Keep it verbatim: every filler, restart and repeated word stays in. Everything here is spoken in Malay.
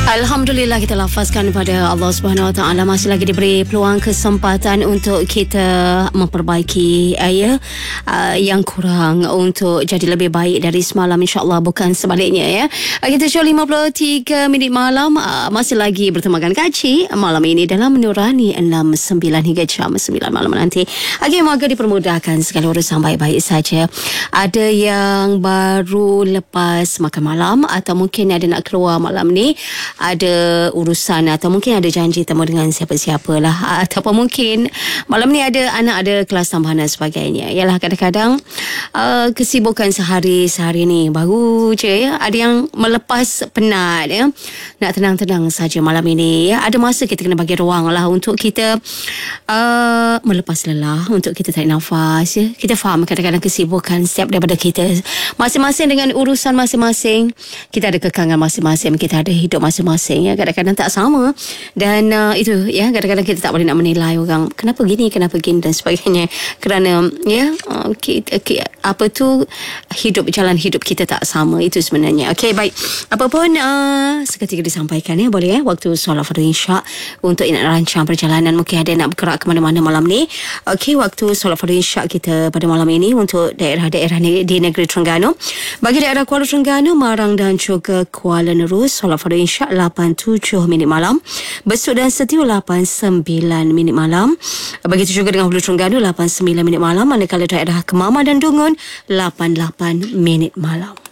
Alhamdulillah, kita lafazkan pada Allah Subhanahu Wa Taala, masih lagi diberi peluang kesempatan untuk kita memperbaiki uh, ya uh, yang kurang untuk jadi lebih baik dari semalam, insya-Allah, bukan sebaliknya ya. Uh, kita show lima puluh tiga minit malam, uh, masih lagi bertemakan Kak Cik malam ini dalam Nurani enam sembilan hingga jam sembilan malam nanti. Okey, moga dipermudahkan segala urusan baik-baik saja. Ada yang baru lepas makan malam atau mungkin ada nak keluar malam ni, ada urusan atau mungkin ada janji temu dengan siapa-siapa lah, ataupun mungkin malam ni ada anak ada kelas tambahan dan sebagainya. Yalah, kadang-kadang uh, kesibukan sehari-sehari ni baru je ya, ada yang melepas penat ya, nak tenang-tenang saja malam ini ya. Ada masa kita kena bagi ruang lah untuk kita uh, melepas lelah, untuk kita tarik nafas ya. Kita faham kadang-kadang kesibukan setiap daripada kita masing-masing dengan urusan masing-masing, kita ada kekangan masing-masing, kita ada hidup masing-masing ya, kadang-kadang tak sama. Dan uh, itu ya, kadang-kadang kita tak boleh nak menilai orang kenapa gini, kenapa gini dan sebagainya, kerana ya uh, kita, okay, apa tu, hidup, jalan hidup kita tak sama, itu sebenarnya. Okey, baik, apapun uh, seketika disampaikan ya, boleh ya, waktu solat fardu isyak untuk nak rancang perjalanan, mungkin ada nak bergerak ke mana-mana malam ni. Okey, waktu solat fardu isyak kita pada malam ini untuk daerah-daerah ni di negeri Terengganu. Bagi daerah Kuala Terengganu, Marang dan juga Kuala Nerus, solat fardu isyak lapan tujuh minit malam. Besut dan Setiu lapan sembilan minit malam. Begitu juga dengan Hulu Terengganu lapan sembilan minit malam. Manakala daerah Kemama dan Dungun lapan lapan minit malam.